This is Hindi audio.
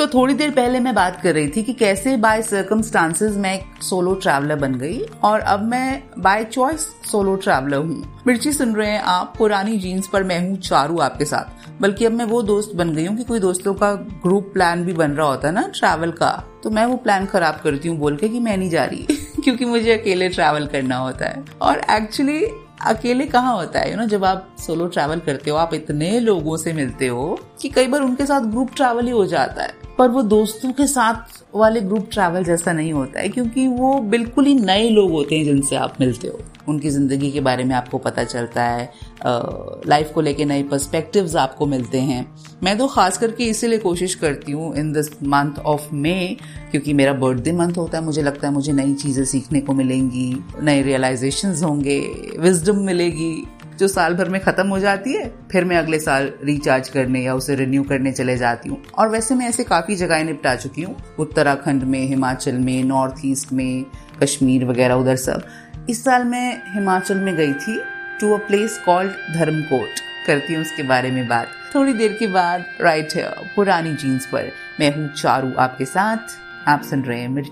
तो थोड़ी देर पहले मैं बात कर रही थी कि कैसे बाय सर्कमस्टांसेस मैं एक सोलो ट्रैवलर बन गई और अब मैं बाय चॉइस सोलो ट्रैवलर हूँ। मिर्ची सुन रहे हैं आप पुरानी जीन्स पर, मैं हूँ चारू आपके साथ। बल्कि अब मैं वो दोस्त बन गई हूँ कि कोई दोस्तों का ग्रुप प्लान भी बन रहा होता है ना ट्रैवल का, तो मैं वो प्लान खराब करती हूँ बोल के कि मैं नहीं जा रही क्योंकि मुझे अकेले ट्रैवल करना होता है। और एक्चुअली अकेले कहाँ होता है, जब आप सोलो ट्रैवल करते हो आप इतने लोगों से मिलते हो कि कई बार उनके साथ ग्रुप ट्रैवल ही हो जाता है, पर वो दोस्तों के साथ वाले ग्रुप ट्रैवल जैसा नहीं होता है, क्योंकि वो बिल्कुल ही नए लोग होते हैं जिनसे आप मिलते हो। उनकी जिंदगी के बारे में आपको पता चलता है, लाइफ को लेके नए पर्सपेक्टिव्स आपको मिलते हैं। मैं तो खास करके इसीलिए कोशिश करती हूँ in this month of May, क्योंकि मेरा बर्थडे मंथ होता है। मुझे लगता है मुझे नई चीजें सीखने को मिलेंगी, नए रियलाइजेशंस होंगे, विजडम मिलेगी जो साल भर में खत्म हो जाती है। फिर मैं अगले साल रिचार्ज करने या उसे रिन्यू करने चले जाती हूँ। और वैसे मैं ऐसे काफी जगहें निपटा चुकी हूँ, उत्तराखंड में, हिमाचल में, नॉर्थ ईस्ट में, कश्मीर वगैरह उधर सब। इस साल मैं हिमाचल में गई थी to a place called Dharamkot. करती हूँ उसके बारे में बात थोड़ी देर के बाद। राइट है पुरानी जीन्स पर, मैं हूँ चारू आपके साथ। आप सुन रहे हैं मिर्ची।